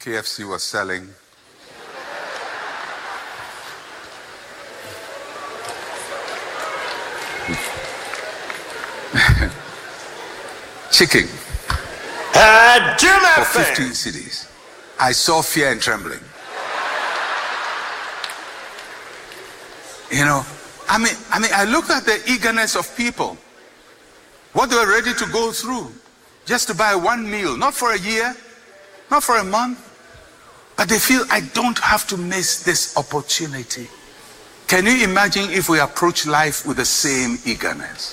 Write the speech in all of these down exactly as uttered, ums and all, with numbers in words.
K F C was selling chicken for fifteen cities. I saw fear and trembling. You know, I mean, I mean, I looked at the eagerness of people, what they were ready to go through just to buy one meal, not for a year, not for a month, but they feel I don't have to miss this opportunity. Can you imagine if we approach life with the same eagerness?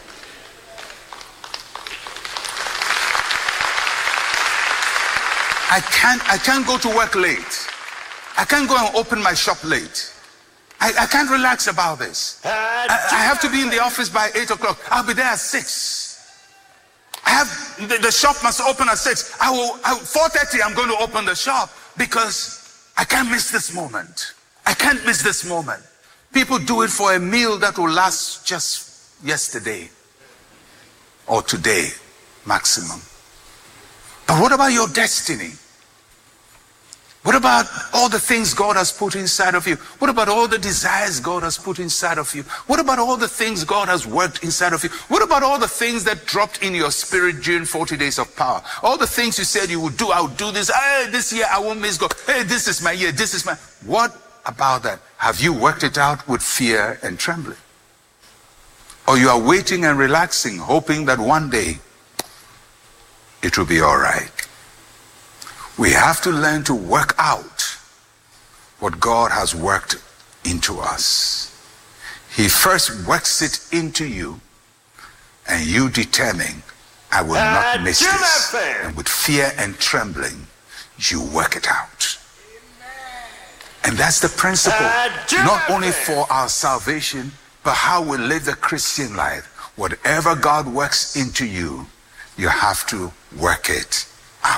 I can't, I can't go to work late. I can't go and open my shop late. I, I can't relax about this. I, I have to be in the office by eight o'clock. I'll be there at six. I have, the, the shop must open at six. I will, I, four thirty, I'm going to open the shop because I can't miss this moment. I can't miss this moment. People do it for a meal that will last just yesterday or today, maximum. But what about your destiny? What about all the things God has put inside of you? What about all the desires God has put inside of you? What about all the things God has worked inside of you? What about all the things that dropped in your spirit during forty days of power? All the things you said you would do, I would do this. Hey, this year I won't miss God. Hey, this is my year. This is my... What about that? Have you worked it out with fear and trembling? Or you are waiting and relaxing, hoping that one day it will be all right? We have to learn to work out what God has worked into us. He first works it into you, and you determine, I will not miss this. And with fear and trembling, you work it out. And that's the principle, not only for our salvation, but how we live the Christian life. Whatever God works into you, you have to work it out.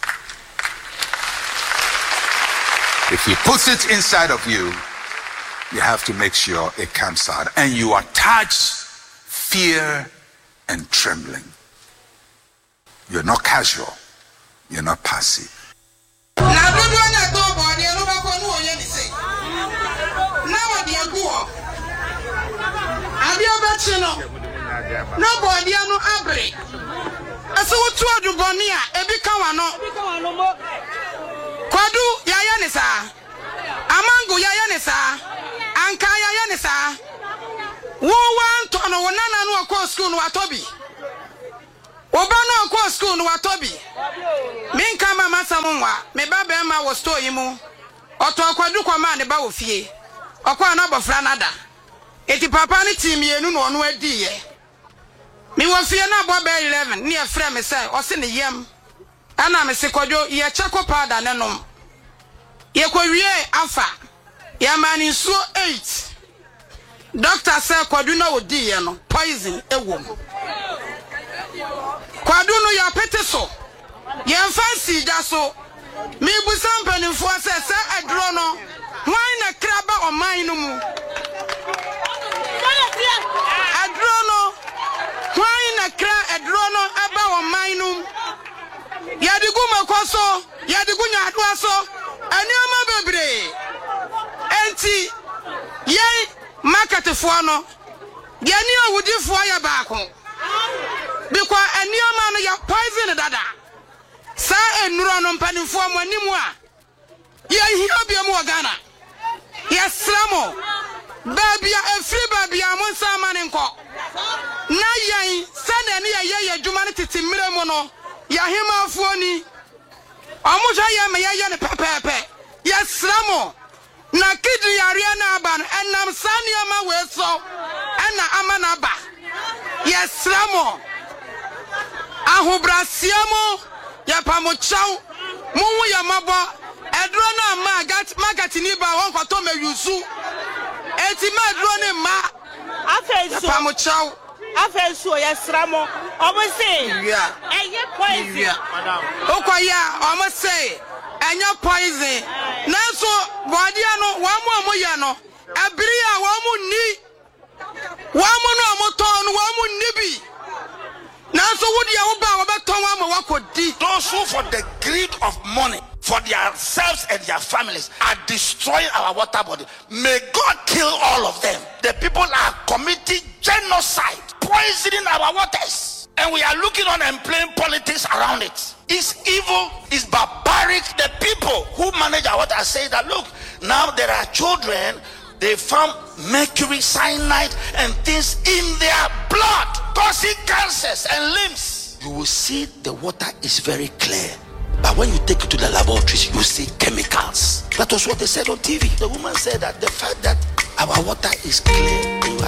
If he puts it inside of you, you have to make sure it comes out. And you attach fear and trembling. You're not casual. You're not passive. Kwadu yaya nisa, amangu yaya nisa, anka yaya nisa. Wo wan to no nana no akọ school no atobi. Oba no akọ school no atobi. Minka mama samunwa, me ba be ma wo store yi mu. Oto akwadu kwama ne ba wo fie. Okwa na bofra nada. Eti papa ne team yenu no no adi ye. Me wo fie na bo be eleven, ne e frɛ me say, o se ne yam. Ana me se kodwo ye chako pada ne nom. Ye kowie afa. Ya mani so eight. Doctor say kodwo na odi ye no poison ewom. Kodwo no ya pete so. Ye fancy da so. Me busam panimfo se se adro no. Hwan na kraba oman no mu. Adro no. Hwan na kra adro no aba oman no mu. Yadigu makoso, yadigu nyadwa so, anioma bebre. Enti ye market fo no, ye ni awudi fo ya baako. Because anioma no ya poison dada. Sa enuro no mpanimfo mo animu a. Ye hia bia mo Ghana. Ye slamo. Babia efri babia mo nsamane nko. Na yen sane ne ye ye adwuma ne tete mire mo no. Yahima fuoni omuja ya me ya ne pepepe yesramo na kidri yare na aba enam sania ma we so ena amana ba yesramo ahobrasiamo ya pamochaw muwu ya mabo edro na ma gat magati ni ba won kwato meyusu eti ma edro ne ma afeso pamochaw afeso yesramo omo say yeah eye poison madam okoya omo say enya poison nanso bodia no wa mo mo ye no abiri a wa mo ni wa mo no mo ton no wa mo ni bi nanso wodi ya wo ba wo beton wa mo wakodi. Those who for the greed of money for themselves and their families are destroying our water body. May God kill all of them. The people are committing genocide, poisoning our waters, and we are looking on and playing politics around it. It's evil, it's barbaric. The people who manage our water say that, look, now there are children, they found mercury, cyanide, and things in their blood, causing cancers and limbs. You will see the water is very clear. But when you take it to the laboratories, you see chemicals. That was what they said on T V. The woman said that the fact that our water is clear, you